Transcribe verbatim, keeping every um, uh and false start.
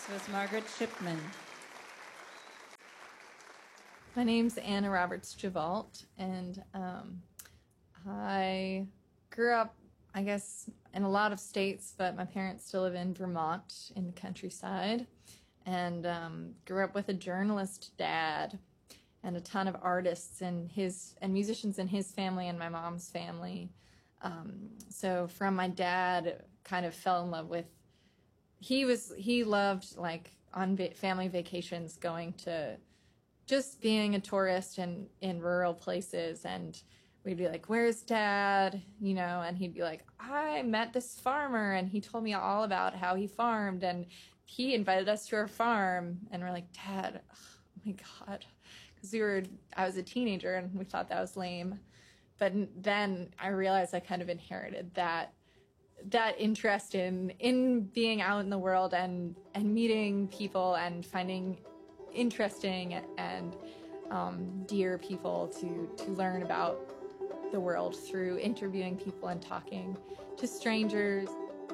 was Margaret Shipman. My name's Anna Roberts Javalt, and um, I grew up, I guess, in a lot of states, but my parents still live in Vermont in the countryside, and um, grew up with a journalist dad and a ton of artists and his and musicians in his family and my mom's family. Um, so from my dad, kind of fell in love with. He was he loved like on va- family vacations going to. Just being a tourist in, in rural places, and we'd be like, where's dad? You know, and he'd be like, I met this farmer and he told me all about how he farmed and he invited us to our farm. And we're like, Dad, oh my God. Because we were, I was a teenager and we thought that was lame. But then I realized I kind of inherited that that interest in in being out in the world and, and meeting people and finding interesting and um, dear people to, to learn about the world through interviewing people and talking to strangers.